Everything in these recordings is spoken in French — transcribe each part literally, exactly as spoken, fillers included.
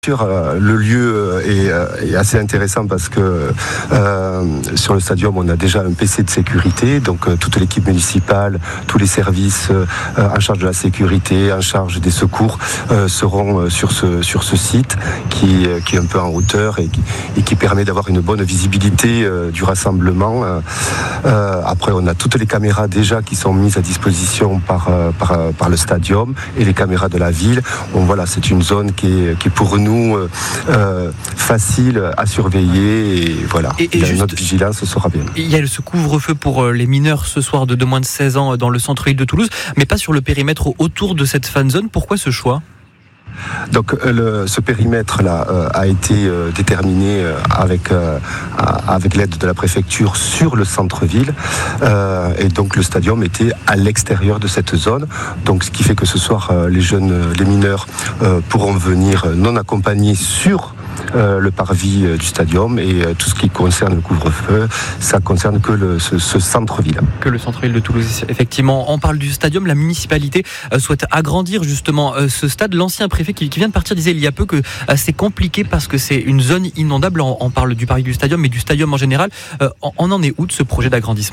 Euh, le lieu est, est assez intéressant parce que euh, sur le stadium on a déjà un P C de sécurité, donc euh, toute l'équipe municipale, tous les services euh, en charge de la sécurité, en charge des secours euh, seront euh, sur ce sur ce site qui, euh, qui est un peu en hauteur et qui, et qui permet d'avoir une bonne visibilité euh, du rassemblement. Euh, après on a toutes les caméras déjà qui sont mises à disposition par euh, par, par le stadium et les caméras de la ville. Bon, voilà, c'est une zone qui est, qui est pour nous Euh, euh, facile à surveiller et voilà, et, et juste, notre vigilance sera bien. Il y a ce couvre-feu pour les mineurs ce soir de, de moins de seize ans dans le centre-ville de Toulouse, mais pas sur le périmètre autour de cette fan zone. Pourquoi ce choix ? Donc le, ce périmètre-là euh, a été euh, déterminé euh, avec, euh, avec l'aide de la préfecture sur le centre-ville euh, et donc le stadium était à l'extérieur de cette zone. Donc ce qui fait que ce soir euh, les jeunes, les mineurs euh, pourront venir non accompagnés sur Euh, le parvis euh, du stadium et euh, tout ce qui concerne le couvre-feu, ça concerne que le, ce, ce centre-ville. Que le centre-ville de Toulouse, effectivement. On parle du stadium, la municipalité euh, souhaite agrandir justement euh, ce stade. L'ancien préfet qui, qui vient de partir disait il y a peu que euh, c'est compliqué parce que c'est une zone inondable. On, on parle du parvis du stadium, mais du stadium en général. Euh, on, on en est où de ce projet d'agrandissement ?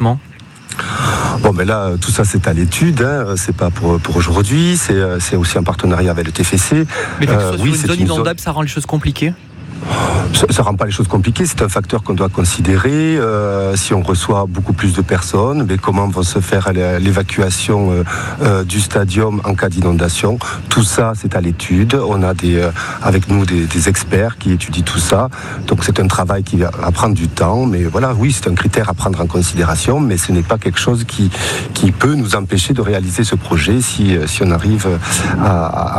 Bon, mais là, tout ça, c'est à l'étude. Hein. C'est pas pour, pour aujourd'hui. C'est, c'est aussi en partenariat avec le T F C. Mais que ce soit euh, sur oui, une zone une inondable, zone... ça rend les choses compliquées ? Ça ne rend pas les choses compliquées, c'est un facteur qu'on doit considérer. Euh, si on reçoit beaucoup plus de personnes, mais comment va se faire l'évacuation euh, euh, du stadium en cas d'inondation? Tout ça, c'est à l'étude. On a des, euh, avec nous des, des experts qui étudient tout ça. Donc c'est un travail qui va prendre du temps. Mais voilà, oui, c'est un critère à prendre en considération, mais ce n'est pas quelque chose qui, qui peut nous empêcher de réaliser ce projet si, si on arrive à,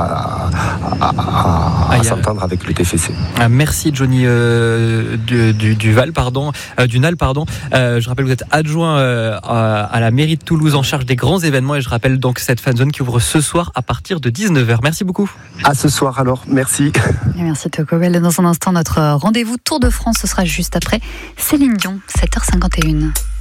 à, à, à, à s'entendre avec le T F C. Merci Johnny euh, du, du, du Val, pardon, euh, du Nal, pardon. Euh, je rappelle vous êtes adjoint euh, à, à la mairie de Toulouse en charge des grands événements et je rappelle donc cette fan zone qui ouvre ce soir à partir de dix-neuf heures. Merci beaucoup. À ce soir alors, merci. Et merci Tocobel. Dans un instant, notre rendez-vous Tour de France, ce sera juste après Céline Dion, sept heures cinquante et une.